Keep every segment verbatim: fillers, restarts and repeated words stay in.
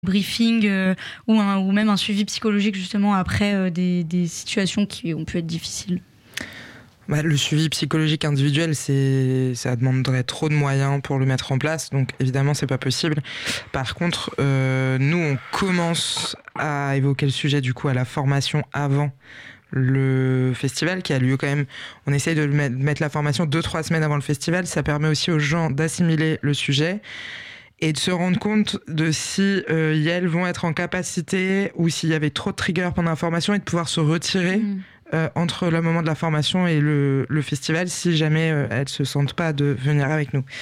briefing euh, ou, un, ou même un suivi psychologique justement après euh, des, des situations qui ont pu être difficiles? Bah, le suivi psychologique individuel, c'est, ça demanderait trop de moyens pour le mettre en place, donc évidemment c'est pas possible. Par contre, euh, nous on commence à évoquer le sujet du coup à la formation avant le festival qui a lieu quand même. On essaye de mettre, mettre la formation deux trois semaines avant le festival. Ça permet aussi aux gens d'assimiler le sujet et de se rendre compte de si euh, elles vont être en capacité ou s'il y avait trop de triggers pendant la formation et de pouvoir se retirer. Mmh. Euh, entre le moment de la formation et le, le festival, si jamais euh, elles se sentent pas de venir avec nous.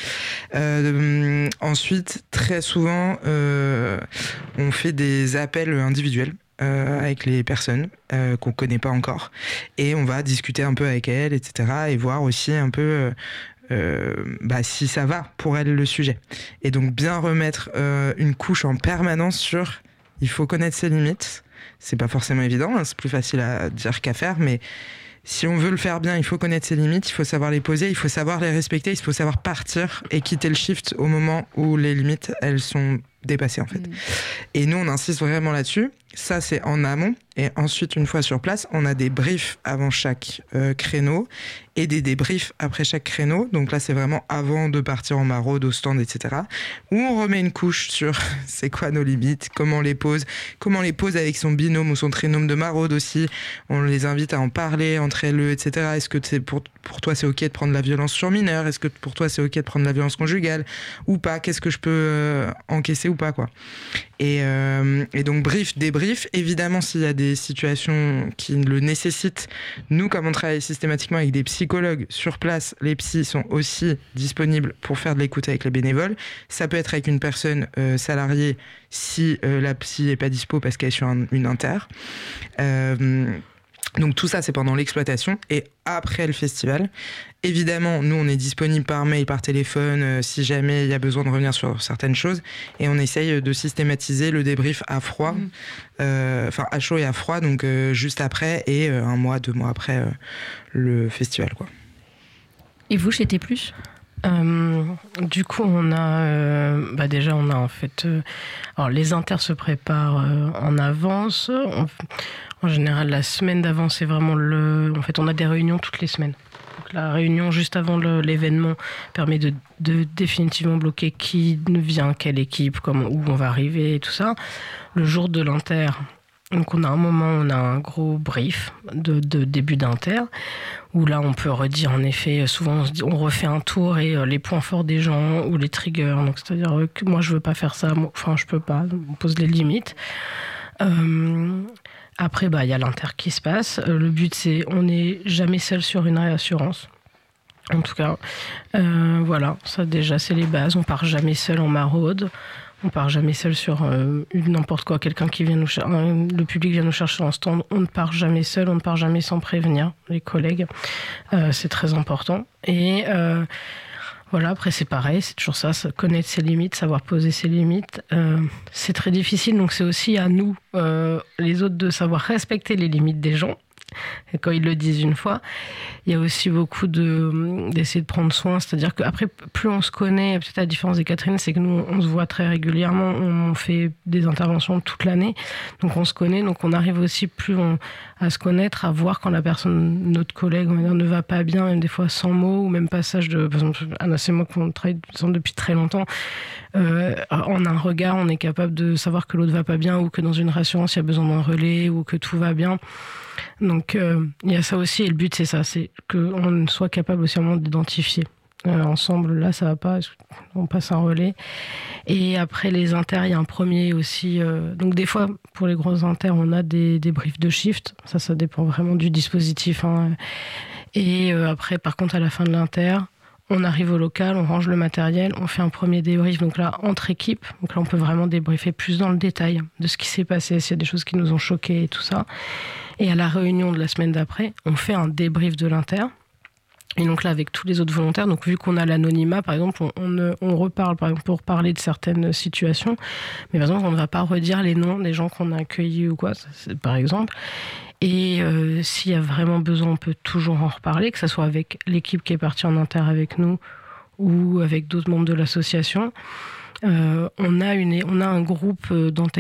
Euh, ensuite, très souvent, euh, on fait des appels individuels euh, avec les personnes euh, qu'on connaît pas encore, et on va discuter un peu avec elles, et cetera, et voir aussi un peu euh, Euh, bah, si ça va pour elle le sujet. Et donc bien remettre euh, une couche en permanence sur il faut connaître ses limites. C'est pas forcément évident, hein, c'est plus facile à dire qu'à faire, mais si on veut le faire bien, il faut connaître ses limites, il faut savoir les poser, il faut savoir les respecter, il faut savoir partir et quitter le shift au moment où les limites, elles sont dépassées en fait. Mmh. Et nous, on insiste vraiment là-dessus. Ça, c'est en amont. Et ensuite, une fois sur place, on a des briefs avant chaque euh, créneau et des débriefs après chaque créneau. Donc là, c'est vraiment avant de partir en maraude, au stand, et cetera. Où on remet une couche sur c'est quoi nos limites, comment on les pose, comment on les pose avec son binôme ou son trinôme de maraude aussi. On les invite à en parler entre elles, et cetera. Est-ce que c'est pour, pour toi, c'est OK de prendre de la violence sur mineur? Est-ce que pour toi, c'est OK de prendre de la violence conjugale ou pas? Qu'est-ce que je peux euh, encaisser ou pas, quoi? Et, euh, et donc, brief, débrief. Évidemment, s'il y a des situations qui le nécessitent, nous, comme on travaille systématiquement avec des psychologues sur place, les psys sont aussi disponibles pour faire de l'écoute avec les bénévoles. Ça peut être avec une personne euh, salariée si euh, la psy n'est pas dispo parce qu'elle est sur un, une inter. Euh, Donc tout ça, c'est pendant l'exploitation et après le festival. Évidemment, nous, on est disponible par mail, par téléphone, euh, si jamais il y a besoin de revenir sur certaines choses. Et on essaye de systématiser le débrief à froid, mmh. euh, enfin à chaud et à froid, donc euh, juste après et euh, un mois, deux mois après euh, le festival, quoi. Et vous, chez T plus ? Euh, du coup, on a, euh, bah déjà, on a en fait, euh, alors les inters se préparent euh, en avance. On, en général, la semaine d'avant, c'est vraiment le, en fait, on a des réunions toutes les semaines. Donc, la réunion juste avant le, l'événement permet de, de définitivement bloquer qui vient, quelle équipe, comment, où on va arriver, et tout ça. Le jour de l'inter. Donc on a un moment, on a un gros brief de, de début d'inter, où là on peut redire en effet, souvent on, se dit, on refait un tour et euh, les points forts des gens ou les triggers, donc c'est-à-dire euh, que moi je veux pas faire ça, moi, enfin je peux pas, on pose les limites. Euh, après bah il y a l'inter qui se passe, euh, le but c'est on n'est jamais seul sur une réassurance. En tout cas, euh, voilà, ça déjà c'est les bases, on part jamais seul en maraude. On part jamais seul sur euh, n'importe quoi. Quelqu'un qui vient nous chercher, le public vient nous chercher en stand. On ne part jamais seul, on ne part jamais sans prévenir les collègues. Euh, c'est très important. Et euh, voilà, après c'est pareil, c'est toujours ça, connaître ses limites, savoir poser ses limites. Euh, c'est très difficile, donc c'est aussi à nous, euh, les autres, de savoir respecter les limites des gens. Et quand ils le disent une fois, il y a aussi beaucoup de, d'essayer de prendre soin, c'est-à-dire qu'après, plus on se connaît, peut-être la différence des Catherine, c'est que nous, on se voit très régulièrement, on fait des interventions toute l'année, donc on se connaît, donc on arrive aussi plus on, à se connaître, à voir quand la personne, notre collègue, on va dire, ne va pas bien, même des fois sans mots, ou même passage de, par exemple, Anna, c'est moi qu'on travaille depuis très longtemps, euh, en un regard, on est capable de savoir que l'autre va pas bien, ou que dans une réassurance, il y a besoin d'un relais, ou que tout va bien. Donc euh, il y a ça aussi, et le but c'est ça, c'est qu'on soit capable aussi vraiment d'identifier euh, ensemble, là ça va pas, on passe un relais. Et après les inters, il y a un premier aussi, euh, donc des fois pour les grosses inters on a des, des briefs de shift, ça ça dépend vraiment du dispositif, hein. Et euh, après par contre à la fin de l'inter, on arrive au local, on range le matériel, on fait un premier débrief, donc là, entre équipes. Donc là, on peut vraiment débriefer plus dans le détail de ce qui s'est passé, s'il y a des choses qui nous ont choqués et tout ça. Et à la réunion de la semaine d'après, on fait un débrief de l'inter. Et donc là, avec tous les autres volontaires, donc vu qu'on a l'anonymat, par exemple, on, on, on reparle, par exemple, pour parler de certaines situations. Mais par exemple, on ne va pas redire les noms des gens qu'on a accueillis ou quoi, c'est, par exemple. Et euh, s'il y a vraiment besoin, on peut toujours en reparler, que ce soit avec l'équipe qui est partie en inter avec nous ou avec d'autres membres de l'association. Euh, on a une, on a un groupe dans